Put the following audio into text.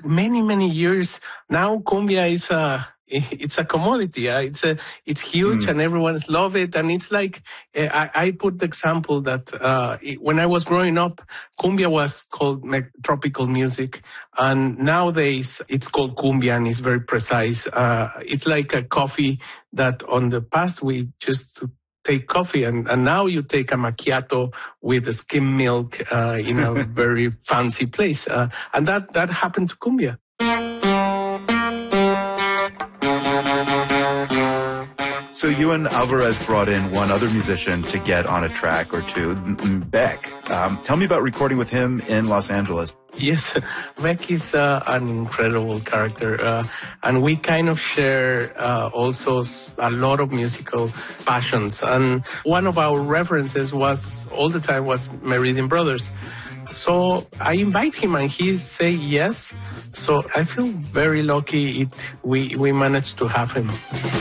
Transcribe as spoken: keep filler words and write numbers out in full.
took many, many years. Now cumbia is a, it's a commodity. Uh, it's a, it's huge mm. and everyone's love it. And it's like, uh, I, I put the example that, uh, it, when I was growing up, cumbia was called me- tropical music. And nowadays it's called cumbia and it's very precise. Uh, it's like a coffee that on the past we just take coffee and, and now you take a macchiato with skim milk, uh, in a very fancy place. Uh, and that, that happened to cumbia. So you and Alvarez brought in one other musician to get on a track or two, Beck. Um, tell me about recording with him in Los Angeles. Yes, Beck is uh, an incredible character. Uh, and we kind of share uh, also a lot of musical passions. And one of our references was, all the time, was Meridian Brothers. So I invite him and he say yes. So I feel very lucky it, we, we managed to have him.